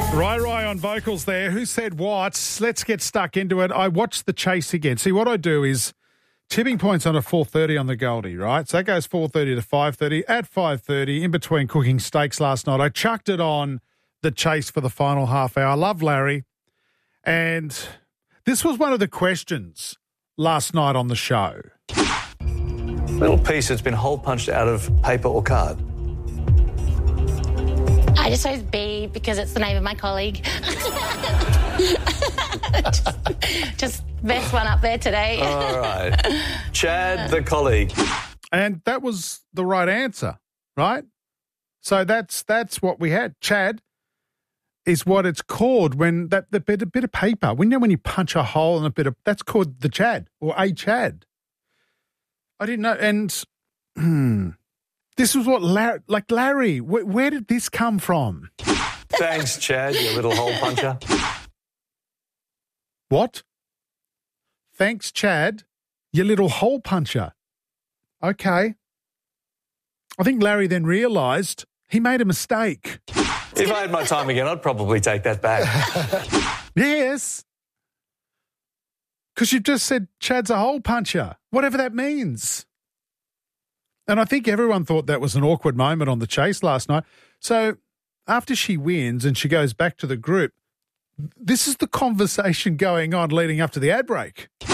Rai on vocals there. Who said what? Let's get stuck into it. I watched the chase again. See, what I do is tipping points on a 4:30 on the Goldie, right? So that goes 4:30 to 5:30. At 5:30, in between cooking steaks last night, I chucked it on the chase for the final half hour. I love Larry. And this was one of the questions last night on the show. Little piece that's been hole punched out of paper or card. I just chose B because it's the name of my colleague. just best one up there today. All right. Chad, the colleague. And that was the right answer, right? So that's what we had. Chad is what it's called when the bit of paper. When you punch a hole in a bit of, that's called the Chad or a Chad. I didn't know. And this was what Larry, where did this come from? Thanks, Chad, you little hole puncher. What? Thanks, Chad, you little hole puncher. Okay. I think Larry then realised he made a mistake. If I had my time again, I'd probably take that back. Yes. Because you've just said Chad's a hole puncher, whatever that means. And I think everyone thought that was an awkward moment on the chase last night. So after she wins and she goes back to the group, this is the conversation going on leading up to the ad break. Jane,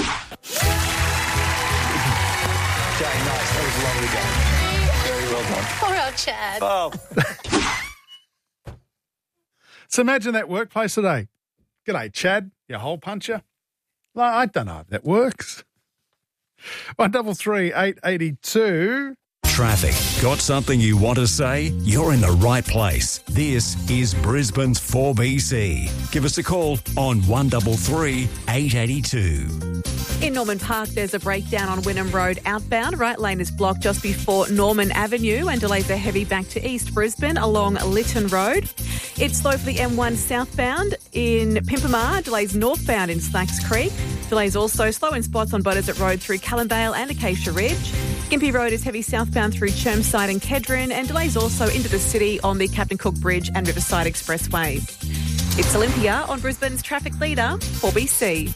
nice. That was a lovely game. Very well done. Poor old Chad. Oh. So imagine that workplace today. G'day, Chad, you hole puncher. Well, I don't know if that works. 133 882. Traffic. Got something you want to say? You're in the right place. This is Brisbane's 4BC. Give us a call on 133 882. In Norman Park, there's a breakdown on Wynnum Road outbound. Right lane is blocked just before Norman Avenue and delays are heavy back to East Brisbane along Lytton Road. It's slow for the M1 southbound in Pimpamar, delays northbound in Slacks Creek. Delays also slow in spots on Beaudesert Road through Callendale and Acacia Ridge. Gympie Road is heavy southbound through Chermside and Kedron, and delays also into the city on the Captain Cook Bridge and Riverside Expressway. It's Olympia on Brisbane's traffic leader, 4BC.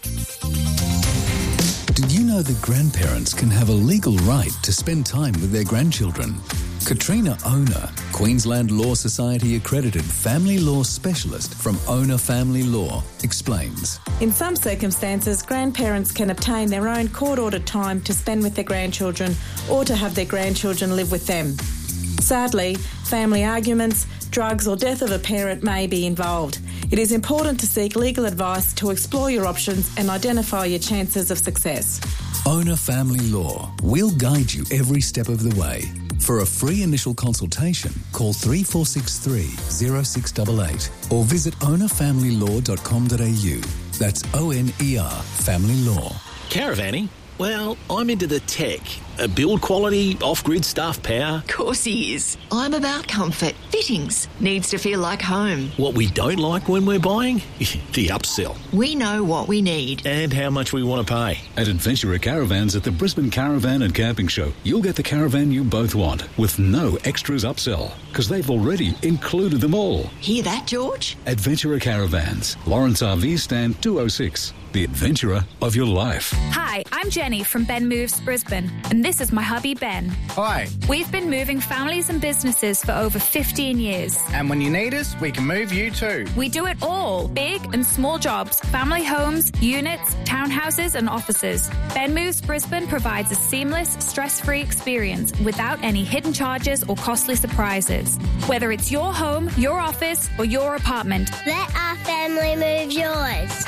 Did you know that grandparents can have a legal right to spend time with their grandchildren? Katrina Ona, Queensland Law Society accredited family law specialist from Ona Family Law, explains. In some circumstances, grandparents can obtain their own court-ordered time to spend with their grandchildren or to have their grandchildren live with them. Sadly, family arguments, drugs or death of a parent may be involved. It is important to seek legal advice to explore your options and identify your chances of success. Ona Family Law. We'll guide you every step of the way. For a free initial consultation, call 3463 0688 or visit onafamilylaw.com.au. That's ONER Family Law. Caravanning? Well, I'm into the tech. Build quality, off-grid stuff, power. Of course he is. I'm about comfort. Fittings. Needs to feel like home. What we don't like when we're buying? The upsell. We know what we need. And how much we want to pay. At Adventurer Caravans at the Brisbane Caravan and Camping Show, you'll get the caravan you both want with no extras upsell because they've already included them all. Hear that, George? Adventurer Caravans, Lawrence RV Stand 206. The adventurer of your life. Hi, I'm Jenny from Ben Moves Brisbane, and this is my hubby Ben. Hi. We've been moving families and businesses for over 15 years. And when you need us, we can move you too. We do it all, big and small jobs, family homes, units, townhouses and offices. Ben Moves Brisbane provides a seamless, stress-free experience without any hidden charges or costly surprises. Whether it's your home, your office or your apartment. Let our family move yours.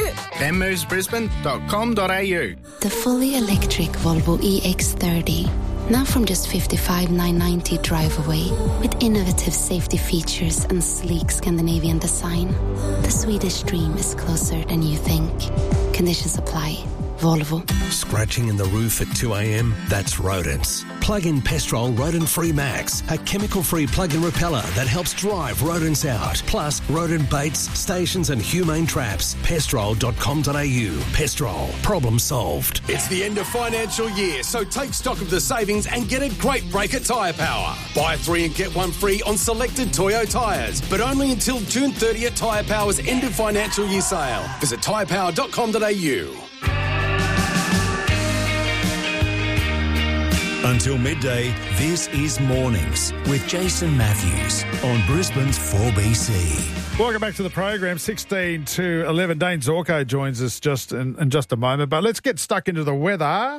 benmovesbrisbane.com.au. The fully electric Volvo EX30, now from just $55,990 drive away, with innovative safety features and sleek Scandinavian design. The Swedish dream is closer than you think. Conditions apply. Volvo. Scratching in the roof at 2 a.m? That's rodents. Plug in Pestrol Rodent Free Max, a chemical-free plug-in repeller that helps drive rodents out. Plus, rodent baits, stations and humane traps. Pestrol.com.au. Pestrol. Problem solved. It's the end of financial year, so take stock of the savings and get a great break at Tyre Power. Buy 3 and get 1 free on selected Toyo tyres, but only until June 30 at Tyre Power's end of financial year sale. Visit tyrepower.com.au. Until midday, this is Mornings with Jason Matthews on Brisbane's 4BC. Welcome back to the program. 16 to 11. Dane Zorko joins us just in just a moment. But let's get stuck into the weather.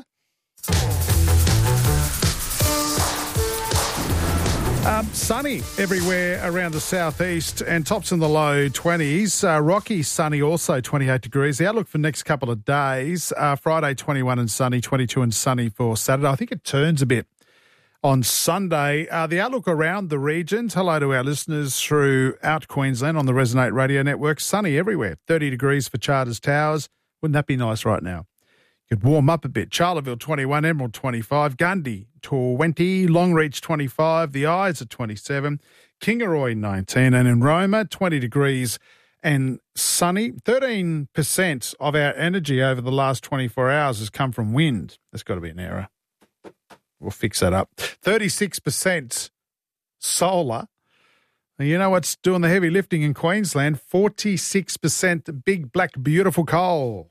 Sunny everywhere around the southeast and tops in the low 20s. Rocky, sunny also, 28 degrees. The outlook for next couple of days, Friday 21 and sunny, 22 and sunny for Saturday. I think it turns a bit on Sunday. The outlook around the regions, hello to our listeners throughout Queensland on the Resonate Radio Network. Sunny everywhere, 30 degrees for Charters Towers. Wouldn't that be nice right now? Could warm up a bit. Charleville 21, Emerald 25, Gundy 20, Longreach 25, The Eyes at 27, Kingaroy 19, and in Roma 20 degrees and sunny. 13% of our energy over the last 24 hours has come from wind. There's got to be an error. We'll fix that up. 36% solar. You know what's doing the heavy lifting in Queensland? 46% big, black, beautiful coal.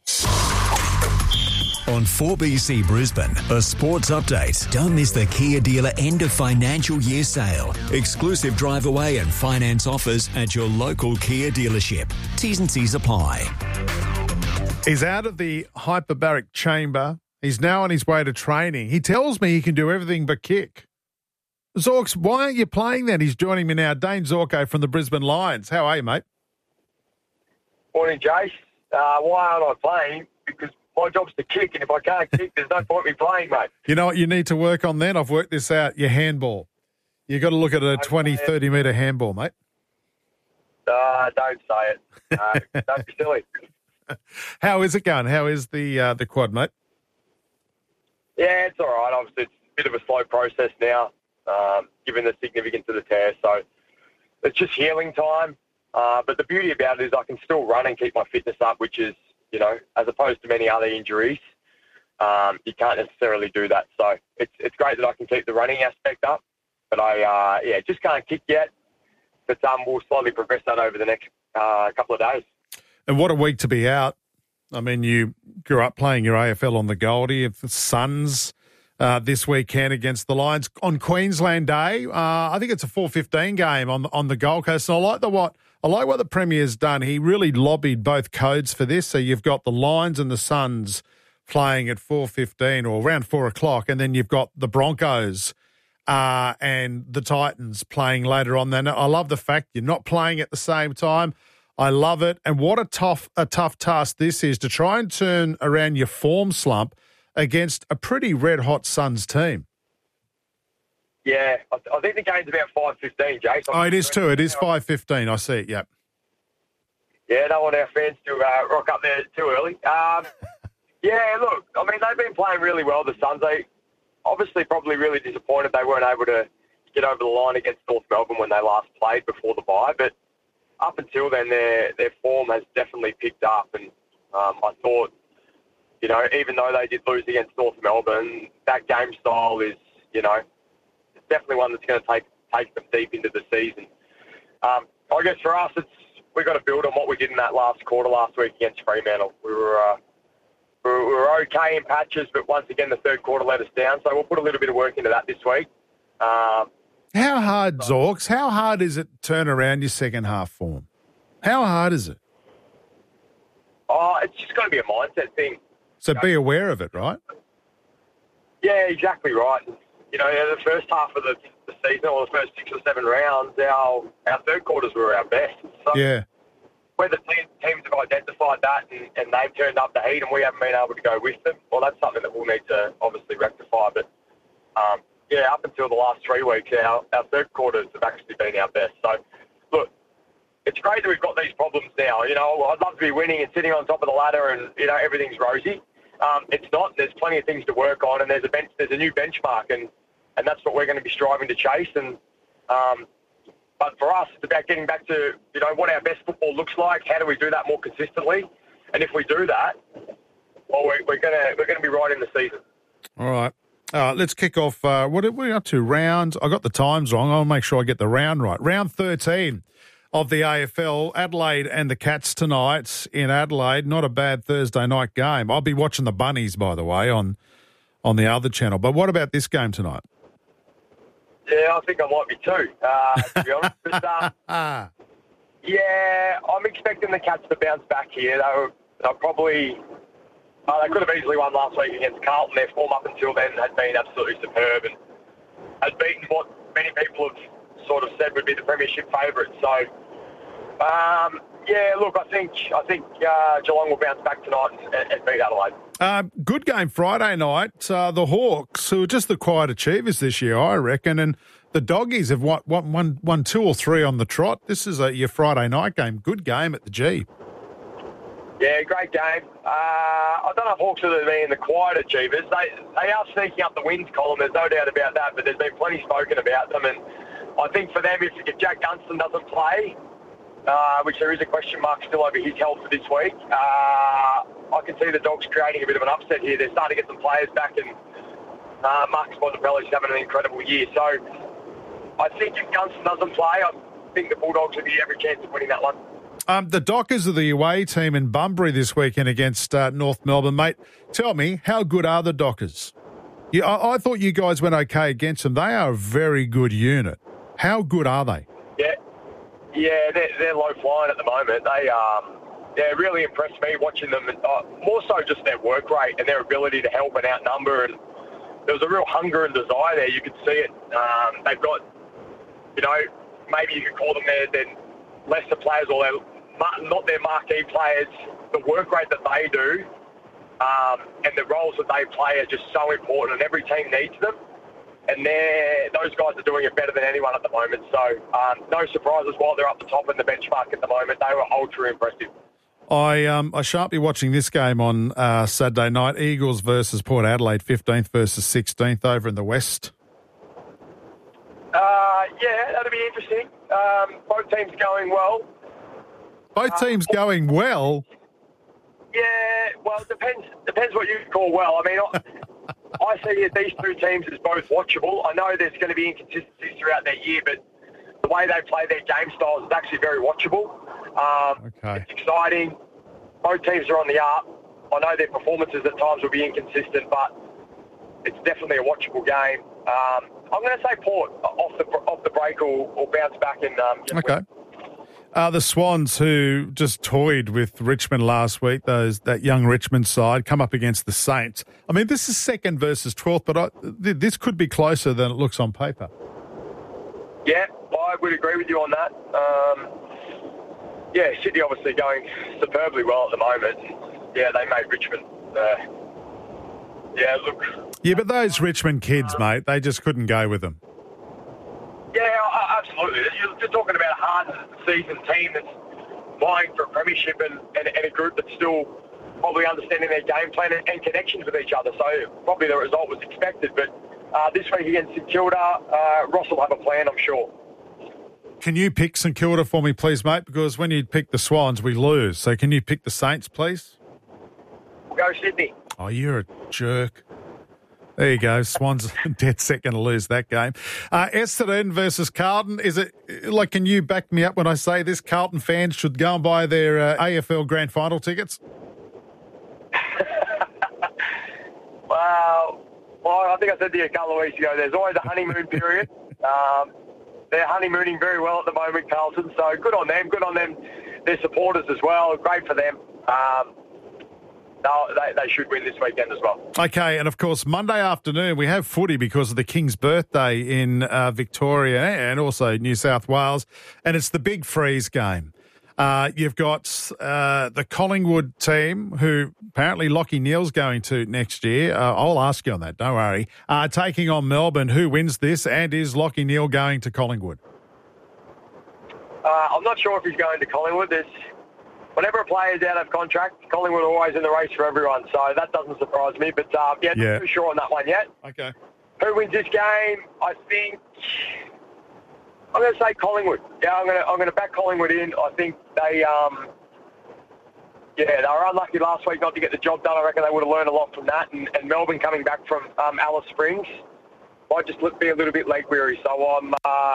On 4BC Brisbane, a sports update. Don't miss the Kia dealer end of financial year sale. Exclusive drive away and finance offers at your local Kia dealership. T's and C's apply. He's out of the hyperbaric chamber. He's now on his way to training. He tells me he can do everything but kick. Zorks, why aren't you playing then? He's joining me now. Dane Zorko from the Brisbane Lions. How are you, mate? Morning, Jace. Why aren't I playing? Because my job's to kick, and if I can't kick, there's no point in me playing, mate. You know what you need to work on then? I've worked this out. Your handball. You've got to look at a 20, 30-metre handball, mate. Don't say it. Don't be silly. How is it going? How is the quad, mate? Yeah, it's all right. Obviously, it's a bit of a slow process now, given the significance of the tear. So it's just healing time. But the beauty about it is I can still run and keep my fitness up, which is, you know, as opposed to many other injuries, you can't necessarily do that. So it's great that I can keep the running aspect up, but I just can't kick yet. But we'll slowly progress that over the next couple of days. And what a week to be out. I mean, you grew up playing your AFL on the Goldie. The Suns this weekend against the Lions on Queensland Day. I think it's a 4:15 game on the Gold Coast. And I like what the Premier's done. He really lobbied both codes for this. So you've got the Lions and the Suns playing at 4:15 or around 4 o'clock, and then you've got the Broncos and the Titans playing later on. Then I love the fact you're not playing at the same time. I love it. And what a tough task this is to try and turn around your form slump against a pretty red-hot Suns team. Yeah, I think the game's about 5:15, Jason. Oh, it is too. It is 5:15. I see it, yep. Yeah, I don't want our fans to rock up there too early. Yeah, look, I mean, they've been playing really well, the Suns. They obviously probably really disappointed they weren't able to get over the line against North Melbourne when they last played before the bye, but up until then, their form has definitely picked up, and I thought, you know, even though they did lose against North Melbourne, that game style is, you know, it's definitely one that's going to take them deep into the season. I guess for us, we've got to build on what we did in that last quarter last week against Fremantle. We were okay in patches, but once again, the third quarter let us down, so we'll put a little bit of work into that this week. How hard, Zorks, how hard is it to turn around your second half form? How hard is it? Oh, it's just got to be a mindset thing. So be aware of it, right? Yeah, exactly right. You know, the first half of the season, or the first 6 or 7 rounds, our third quarters were our best. So yeah. Whether teams have identified that and they've turned up the heat and we haven't been able to go with them, well, that's something that we'll need to obviously rectify. But, yeah, up until the last 3 weeks, our third quarters have actually been our best. So, look, it's great that we've got these problems now. You know, I'd love to be winning and sitting on top of the ladder and, you know, everything's rosy. it's not. There's plenty of things to work on, and there's a new benchmark, and that's what we're going to be striving to chase. And but for us, it's about getting back to what our best football looks like. How do we do that more consistently? And if we do that, well, we're going to be right in the season. All right. Let's kick off. What are we up to? Round. I got the times wrong. I'll make sure I get the round right. Round 13 of the AFL. Adelaide and the Cats tonight in Adelaide. Not a bad Thursday night game. I'll be watching the Bunnies, by the way, on the other channel. But what about this game tonight? Yeah, I think I might be too, to be honest. But, yeah, I'm expecting the Cats to bounce back here. They'll probably... they could have easily won last week against Carlton. Their form up until then had been absolutely superb and had beaten what many people have sort of said would be the premiership favourite. So, yeah, look, I think Geelong will bounce back tonight and beat Adelaide. Good game Friday night. The Hawks, who are just the quiet achievers this year, I reckon, and the Doggies have won 2 or 3 on the trot. This is your Friday night game. Good game at the G. Yeah, great game. I don't know if Hawks are being the quiet achievers. They are sneaking up the wins column, there's no doubt about that, but there's been plenty spoken about them. And I think for them, if Jack Gunston doesn't play, which there is a question mark still over his health for this week, I can see the Dogs creating a bit of an upset here. They're starting to get some players back, and Marcus Bontempelli's having an incredible year. So I think if Gunston doesn't play, I think the Bulldogs will be every chance of winning that one. The Dockers are the away team in Bunbury this weekend against North Melbourne. Mate, tell me, how good are the Dockers? I thought you guys went okay against them. They are a very good unit. How good are they? Yeah, they're low flying at the moment. They really impressed me watching them, and more so just their work rate and their ability to help and outnumber. And there was a real hunger and desire there. You could see it. They've got, maybe you could call them their lesser players, or not their marquee players. The work rate that they do and the roles that they play are just so important, and every team needs them. And those guys are doing it better than anyone at the moment. So no surprises while they're up the top in the benchmark at the moment. They were ultra impressive. I shan't be watching this game on Saturday night. Eagles versus Port Adelaide, 15th versus 16th over in the West. Yeah, that'll be interesting. Both teams going well. Both teams going well? Yeah, well, it depends what you call well. I mean, I see these two teams as both watchable. I know there's going to be inconsistencies throughout their year, but the way they play their game styles is actually very watchable. It's exciting. Both teams are on the up. I know their performances at times will be inconsistent, but it's definitely a watchable game. I'm going to say Port off the break will bounce back and okay. The Swans, who just toyed with Richmond last week, that young Richmond side, come up against the Saints. I mean, this is 2nd versus 12th, but this could be closer than it looks on paper. Yeah, I would agree with you on that. Yeah, Sydney obviously going superbly well at the moment. Yeah, they made Richmond. Yeah, but those Richmond kids, mate, they just couldn't go with them. Yeah, absolutely. You're talking about a hard-seasoned team that's vying for a premiership and a group that's still probably understanding their game plan and connections with each other. So probably the result was expected. But this week against St Kilda, Ross will have a plan, I'm sure. Can you pick St Kilda for me, please, mate? Because when you pick the Swans, we lose. So can you pick the Saints, please? We'll go Sydney. Oh, you're a jerk. There you go. Swans dead set going to lose that game. Essendon versus Carlton. Is it can you back me up when I say this? Carlton fans should go and buy their AFL Grand Final tickets? Well, I think I said to you a couple of weeks ago, there's always a honeymoon period. They're honeymooning very well at the moment, Carlton. So good on them. Good on them. Their supporters as well. Great for them. They should win this weekend as well. Okay, and of course, Monday afternoon, we have footy because of the King's birthday in Victoria and also New South Wales, and it's the Big Freeze game. You've got the Collingwood team, who apparently Lachie Neale's going to next year. I'll ask you on that, don't worry. Taking on Melbourne. Who wins this, and is Lachie Neale going to Collingwood? I'm not sure if he's going to Collingwood. whenever a player's out of contract, Collingwood are always in the race for everyone. So that doesn't surprise me. But, not too sure on that one yet. Okay. Who wins this game? I think I'm going to say Collingwood. Yeah, I'm going to back Collingwood in. I think they they were unlucky last week not to get the job done. I reckon they would have learned a lot from that. And Melbourne coming back from Alice Springs might just be a little bit leg weary. So I'm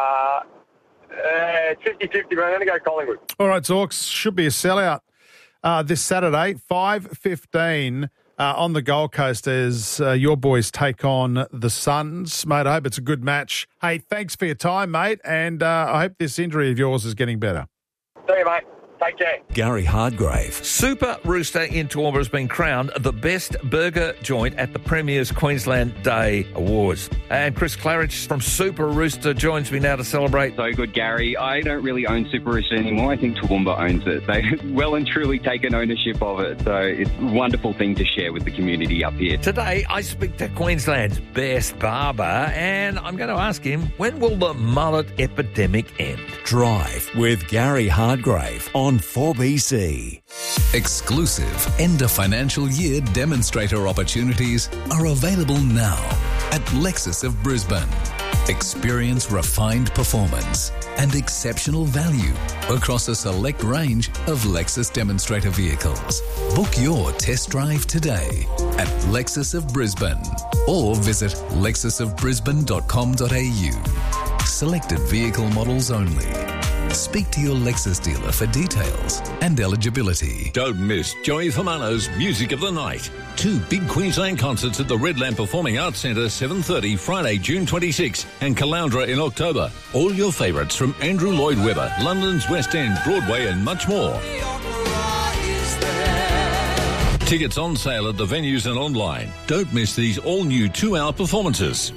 50-50, but I'm going to go Collingwood. All right, Zorks, should be a sellout this Saturday, 5:15 on the Gold Coast as your boys take on the Suns. Mate, I hope it's a good match. Hey, thanks for your time, mate, and I hope this injury of yours is getting better. See you, mate. Take care. Gary Hardgrave. Super Rooster in Toowoomba has been crowned the best burger joint at the Premier's Queensland Day Awards. And Chris Claridge from Super Rooster joins me now to celebrate. So good, Gary. I don't really own Super Rooster anymore. I think Toowoomba owns it. They've well and truly taken ownership of it. So it's a wonderful thing to share with the community up here. Today, I speak to Queensland's best barber, and I'm going to ask him, when will the mullet epidemic end? Drive with Gary Hardgrave on 4BC. Exclusive end of financial year demonstrator opportunities are available now at Lexus of Brisbane. Experience refined performance and exceptional value across a select range of Lexus demonstrator vehicles. Book your test drive today at Lexus of Brisbane or visit lexusofbrisbane.com.au. Selected vehicle models only. Speak to your Lexus dealer for details and eligibility. Don't miss Joey Famano's Music of the Night. 2 big Queensland concerts at the Red Lamp Performing Arts Centre, 7:30, Friday, June 26, and Caloundra in October. All your favourites from Andrew Lloyd Webber, London's West End, Broadway, and much more. Tickets on sale at the venues and online. Don't miss these all-new 2-hour performances.